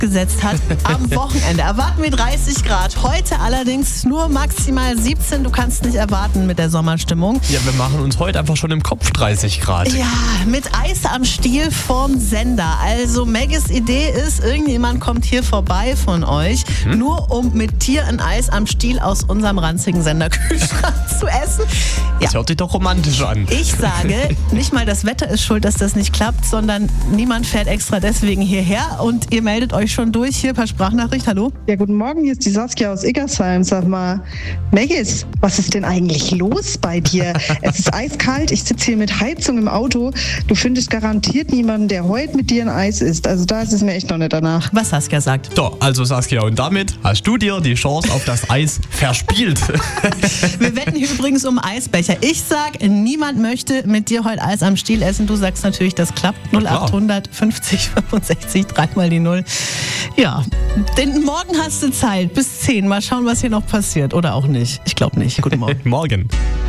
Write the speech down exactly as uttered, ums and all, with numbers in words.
gesetzt hat. Am Wochenende erwarten wir dreißig Grad. Heute allerdings nur maximal siebzehn. Du kannst nicht erwarten mit der Sommerstimmung. Ja, wir machen uns heute einfach schon im Kopf dreißig Grad. Ja, mit Eis am Stiel vorm Sender. Also Maggies Idee ist, irgendjemand kommt hier vorbei von euch, hm? nur um mit dir ein Eis am Stiel aus unserem ranzigen Senderkühlschrank zu essen. Ja. Das hört sich doch romantisch an. Ich sage, nicht mal das Wetter ist schuld, dass das nicht klappt, sondern niemand fährt extra deswegen hierher und ihr meldet euch schon durch hier per Sprachnachricht. Hallo? Ja, guten Morgen, hier ist die Saskia aus Iggersheim. Sag mal, Maggies, was ist denn eigentlich los bei dir? Es ist eiskalt, ich sitze hier mit Heizung im Auto. Du findest garantiert niemanden, der heute mit dir ein Eis isst. Also da ist es mir echt noch nicht danach. Was Saskia sagt. So, also Saskia, und damit hast du dir die Chance auf das Eis verspielt. Wir wetten hier übrigens um Eisbecher. Ich sag, niemand möchte mit dir heute Eis am Stiel essen. Du sagst natürlich, das klappt. null acht fünfzig fünfundsechzig, dreimal die Null. Ja, denn morgen hast du Zeit bis zehn. Mal schauen, was hier noch passiert. Oder auch nicht. Ich glaube nicht. Guten Morgen. Morgen.